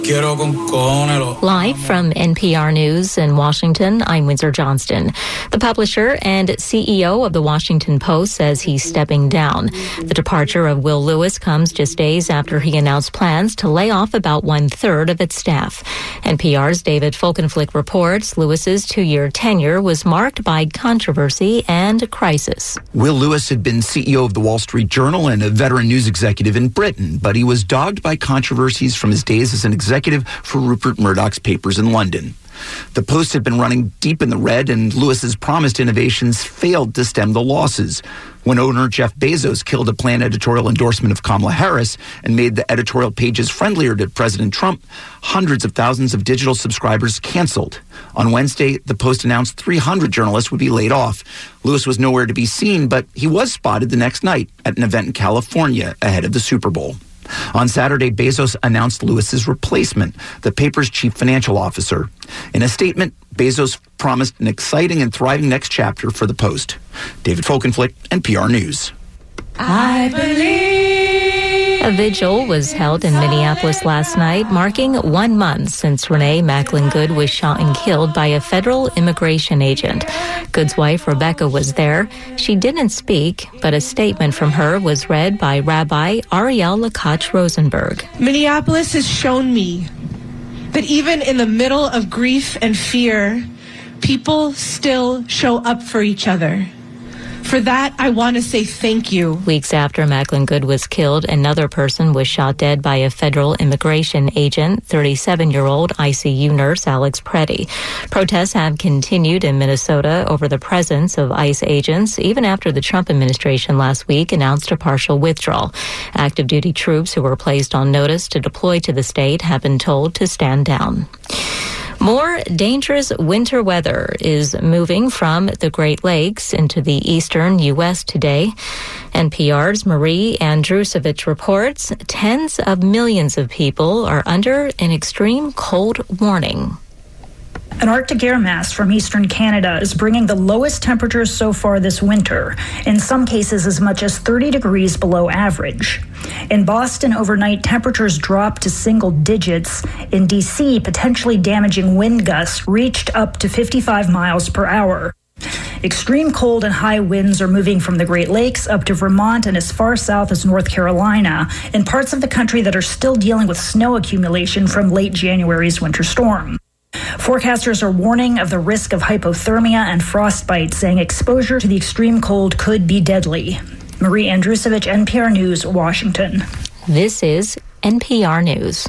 Live from NPR News in Washington, I'm Windsor Johnston. The publisher and CEO of the Washington Post says he's stepping down. The departure of Will Lewis comes just days after he announced plans to lay off about 1/3 of its staff. NPR's David Folkenflik reports Lewis's 2-year tenure was marked by controversy and crisis. Will Lewis had been CEO of the Wall Street Journal and a veteran news executive in Britain, but he was dogged by controversies from his days as an executive for Rupert Murdoch's papers in London. The Post had been running deep in the red, and Lewis's promised innovations failed to stem the losses. When owner Jeff Bezos killed a planned editorial endorsement of Kamala Harris and made the editorial pages friendlier to President Trump, hundreds of thousands of digital subscribers canceled. On Wednesday, the Post announced 300 journalists would be laid off. Lewis was nowhere to be seen, but he was spotted the next night at an event in California ahead of the Super Bowl. On Saturday, Bezos announced Lewis's replacement, the paper's chief financial officer. In a statement, Bezos promised an exciting and thriving next chapter for the Post. David Folkenflik, NPR News. I believe. A vigil was held in Minneapolis last night, marking 1 month since Renee Macklin Good was shot and killed by a federal immigration agent. Good's wife, Rebecca, was there. She didn't speak, but a statement from her was read by Rabbi Ariel Lakach Rosenberg. Minneapolis has shown me that even in the middle of grief and fear, people still show up for each other. For that, I want to say thank you. Weeks after Macklin Good was killed, another person was shot dead by a federal immigration agent, 37-year-old ICU nurse Alex Preddy. Protests have continued in Minnesota over the presence of ICE agents, even after the Trump administration last week announced a partial withdrawal. Active duty troops who were placed on notice to deploy to the state have been told to stand down. More dangerous winter weather is moving from the Great Lakes into the eastern U.S. today. NPR's Marie Andrusevich reports tens of millions of people are under an extreme cold warning. An Arctic air mass from eastern Canada is bringing the lowest temperatures so far this winter, in some cases as much as 30 degrees below average. In Boston, overnight temperatures dropped to single digits. In D.C., potentially damaging wind gusts reached up to 55 miles per hour. Extreme cold and high winds are moving from the Great Lakes up to Vermont and as far south as North Carolina, in parts of the country that are still dealing with snow accumulation from late January's winter storm. Forecasters are warning of the risk of hypothermia and frostbite, saying exposure to the extreme cold could be deadly. Marie Andrusevich, NPR News, Washington. This is NPR News.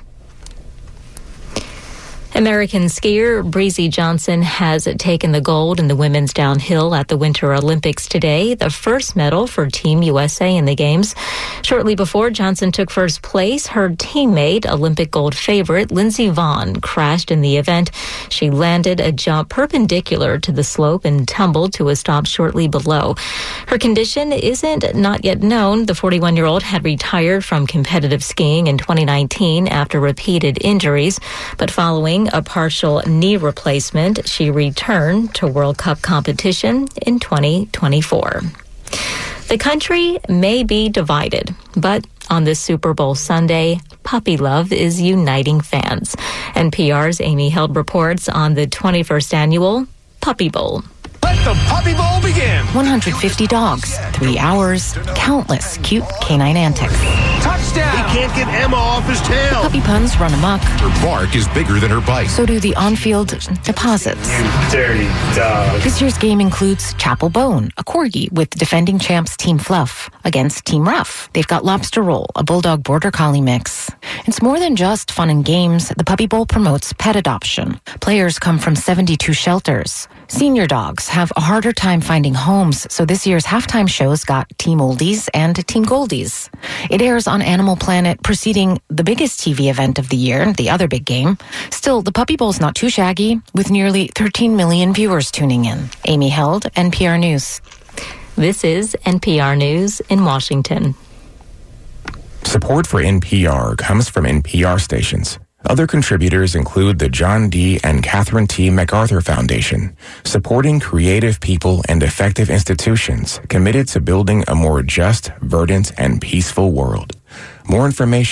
American skier Breezy Johnson has taken the gold in the women's downhill at the Winter Olympics today, the first medal for Team USA in the Games. Shortly before Johnson took first place, her teammate, Olympic gold favorite Lindsey Vonn, crashed in the event. She landed a jump perpendicular to the slope and tumbled to a stop shortly below. Her condition not yet known. The 41-year-old had retired from competitive skiing in 2019 after repeated injuries, but following a partial knee replacement, she returned to World Cup competition in 2024. The country may be divided, but on this Super Bowl Sunday, puppy love is uniting fans. NPR's Amy Held reports on the 21st annual Puppy Bowl. Let the Puppy Bowl begin. 150 dogs, 3 hours, countless cute canine antics. Touchdown! He can't get Emma off his tail. Puppy puns run amok. Her bark is bigger than her bite. So do the on-field deposits. You dirty dog. This year's game includes Chapel Bone, a corgi with defending champs Team Fluff against Team Rough. They've got Lobster Roll, a bulldog border collie mix. It's more than just fun and games. The Puppy Bowl promotes pet adoption. Players come from 72 shelters. Senior dogs have a harder time finding homes, so this year's halftime show's got Team Oldies and Team Goldies. It airs on Animal Planet, preceding the biggest TV event of the year, the other big game. Still, the Puppy Bowl's not too shaggy, with nearly 13 million viewers tuning in. Amy Held, NPR News. This is NPR News in Washington. Support for NPR comes from NPR stations. Other contributors include the John D. and Catherine T. MacArthur Foundation, supporting creative people and effective institutions committed to building a more just, verdant, and peaceful world. More information